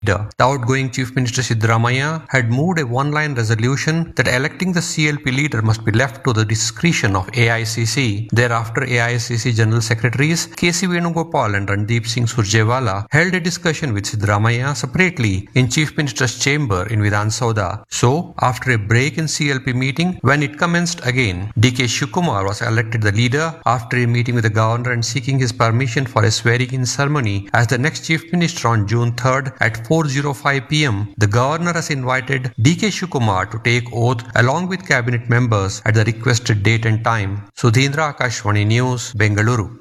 The outgoing Chief Minister Siddaramaiah had moved a one-line resolution that electing the CLP leader must be left to the discretion of AICC. Thereafter, AICC General Secretaries KC Venugopal and Randeep Singh Surjewala held a discussion with Siddaramaiah separately in Chief Minister's chamber in Vidhan Soudha. So, after a break in CLP meeting, when it commenced again, DK Shiv-Kumar was elected the leader after a meeting with the governor and seeking his permission for a swearing-in ceremony as the next Chief Minister on June 3rd at 4:05 p.m. The governor has invited DK Shiv-Kumar to take oath along with cabinet members at the requested date and time. Sudhindra, Akashvani News, Bengaluru.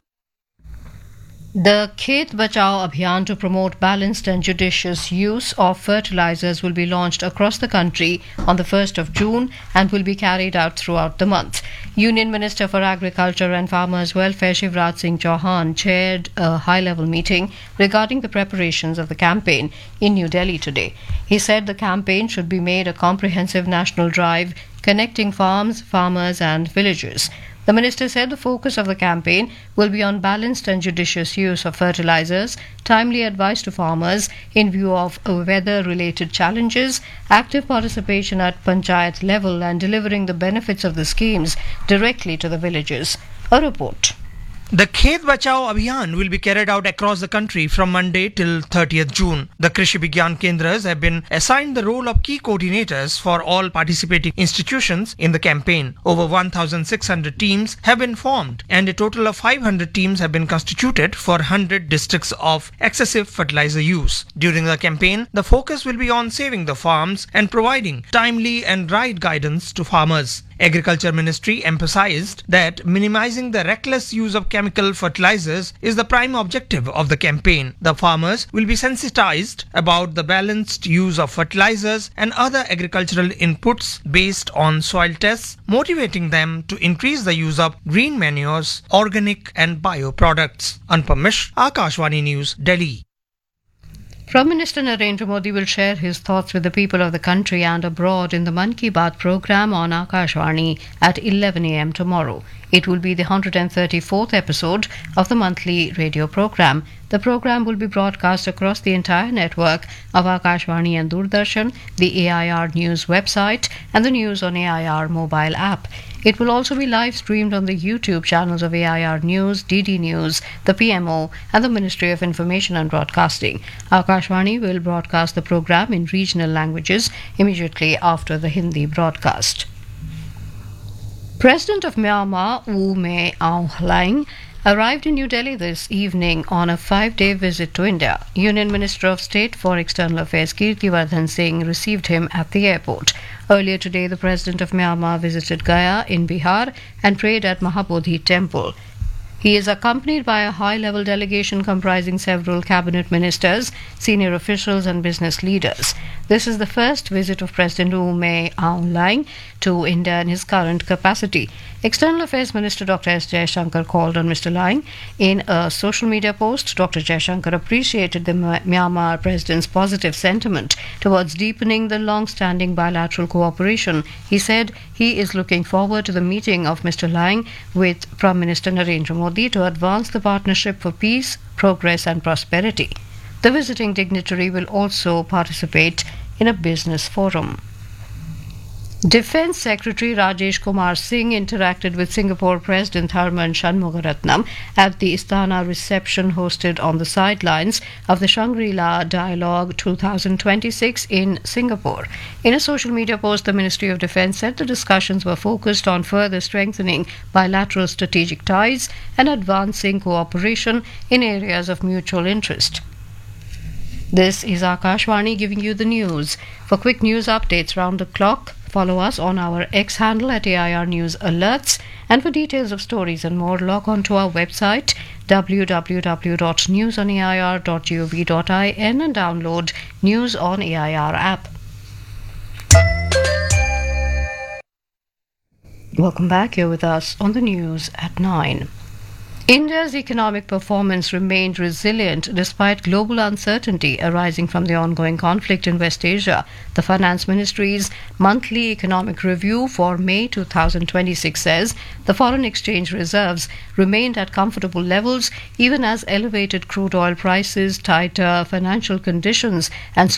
The Khet Bachao Abhiyan to promote balanced and judicious use of fertilizers will be launched across the country on the 1st of June and will be carried out throughout the month. Union Minister for Agriculture and Farmers Welfare Shivraj Singh Chauhan chaired a high-level meeting regarding the preparations of the campaign in New Delhi today. He said the campaign should be made a comprehensive national drive connecting farms, farmers and villagers. The minister said the focus of the campaign will be on balanced and judicious use of fertilizers, timely advice to farmers in view of weather-related challenges, active participation at panchayat level and delivering the benefits of the schemes directly to the villagers. A report. The Khet Bachao Abhiyan will be carried out across the country from Monday till 30th June. The Krishi Vigyan Kendras have been assigned the role of key coordinators for all participating institutions in the campaign. Over 1,600 teams have been formed and a total of 500 teams have been constituted for 100 districts of excessive fertilizer use. During the campaign, the focus will be on saving the farms and providing timely and right guidance to farmers. Agriculture Ministry emphasized that minimizing the reckless use of chemical fertilizers is the prime objective of the campaign. The farmers will be sensitized about the balanced use of fertilizers and other agricultural inputs based on soil tests, motivating them to increase the use of green manures, organic and bio products. Anupam Mishra, Akashvani News, Delhi. Prime Minister Narendra Modi will share his thoughts with the people of the country and abroad in the Mann Ki Baat program on Akashvani at 11 a.m. tomorrow. It will be the 134th episode of the monthly radio program. The program will be broadcast across the entire network of Akashvani and Doordarshan, the AIR News website, and the News on AIR mobile app. It will also be live streamed on the YouTube channels of AIR News, DD News, the PMO, and the Ministry of Information and Broadcasting. Akashvani will broadcast the program in regional languages immediately after the Hindi broadcast. President of Myanmar, Wu Mei Aung Hlaing, arrived in New Delhi this evening on a 5-day visit to India. Union Minister of State for External Affairs Kirtiwardhan Singh received him at the airport. Earlier today, the President of Myanmar visited Gaya in Bihar and prayed at Mahabodhi Temple. He is accompanied by a high-level delegation comprising several cabinet ministers, senior officials and business leaders. This is the first visit of President Wu Mei Aung Hlaing to India in his current capacity. External Affairs Minister Dr. S. Jaishankar called on Mr. Hlaing. In a social media post, Dr. Jaishankar appreciated the Myanmar President's positive sentiment towards deepening the long-standing bilateral cooperation. He said he is looking forward to the meeting of Mr. Hlaing with Prime Minister Narendra Modi to advance the partnership for peace, progress and prosperity. The visiting dignitary will also participate in a business forum. Defence Secretary Rajesh Kumar Singh interacted with Singapore President Tharman Shanmugaratnam at the Istana reception hosted on the sidelines of the Shangri-La Dialogue 2026 in Singapore. In a social media post, the Ministry of Defence said the discussions were focused on further strengthening bilateral strategic ties and advancing cooperation in areas of mutual interest. This is Akashvani giving you the news. For quick news updates round the clock, follow us on our X handle at AIR News Alerts. And for details of stories and more, log on to our website www.newsonair.gov.in and download News on AIR app. Welcome back. You're with us on the news at 9. India's economic performance remained resilient despite global uncertainty arising from the ongoing conflict in West Asia. The Finance Ministry's monthly economic review for May 2026 says the foreign exchange reserves remained at comfortable levels even as elevated crude oil prices, tighter financial conditions, and